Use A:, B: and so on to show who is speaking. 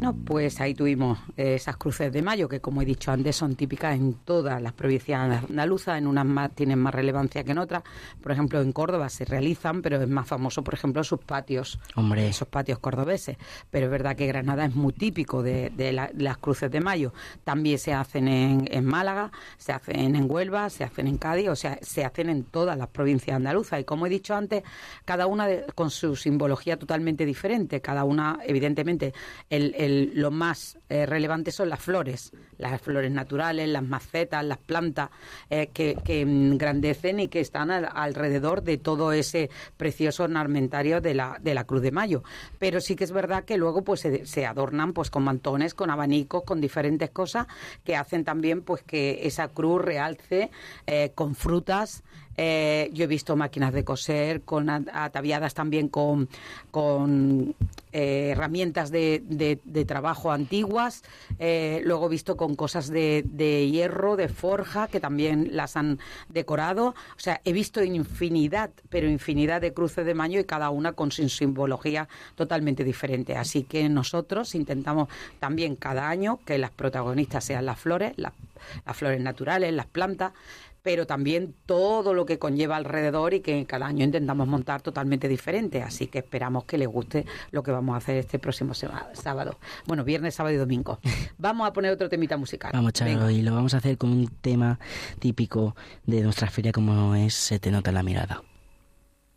A: Bueno, pues ahí tuvimos esas cruces de mayo que, como he dicho antes, son típicas en todas las provincias andaluzas. En unas más tienen más relevancia que en otras. Por ejemplo, en Córdoba se realizan, pero es más famoso, por ejemplo, sus patios, esos patios cordobeses. Pero es verdad que Granada es muy típico de las cruces de mayo. También se hacen en Málaga, se hacen en Huelva, se hacen en Cádiz, o sea, se hacen en todas las provincias andaluzas. Y como he dicho antes, cada una con su simbología totalmente diferente. Cada una, evidentemente, lo más relevante son las flores naturales, las macetas, las plantas que engrandecen y que están alrededor de todo ese precioso ornamentario de la Cruz de Mayo. Pero sí que es verdad que luego pues se adornan pues con mantones, con abanicos, con diferentes cosas que hacen también pues que esa cruz realce con frutas. Yo he visto máquinas de coser ataviadas también con herramientas de trabajo antiguas. Luego he visto con cosas de hierro, de forja, que también las han decorado. O sea, he visto infinidad de cruces de mayo y cada una con su simbología totalmente diferente. Así que nosotros intentamos también cada año que las protagonistas sean las flores naturales, las plantas, pero también todo lo que conlleva alrededor y que cada año intentamos montar totalmente diferente. Así que esperamos que les guste lo que vamos a hacer este próximo sábado. Bueno, viernes, sábado y domingo. Vamos a poner otro temita musical.
B: Vamos, Charo, y lo vamos a hacer con un tema típico de nuestra feria como es Se te nota la mirada.